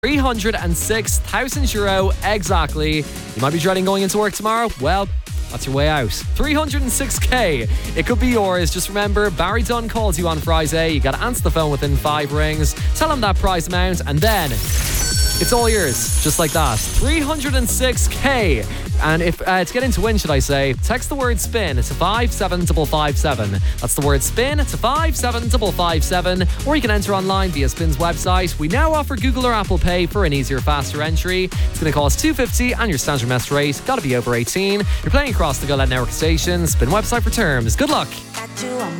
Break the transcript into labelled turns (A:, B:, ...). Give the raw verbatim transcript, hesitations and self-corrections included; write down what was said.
A: three hundred six thousand euro exactly. You might be dreading going into work tomorrow. Well, that's your way out. three hundred six k. It could be yours. Just remember, Barry Dunn calls you on Friday. You got to answer the phone within five rings. Tell him that prize amount, and then it's all yours. Just like that. three hundred six k. And if uh, to get into win, should I say, text the word spin to five seven five five seven. That's the word spin to five seven five five seven. Or you can enter online via Spin's website. We now offer Google or Apple Pay for an easier, faster entry. It's going to cost two dollars fifty and your standard mess rate. Got to be over eighteen. You're playing across the Go Let Network station. Spin website for terms. Good luck.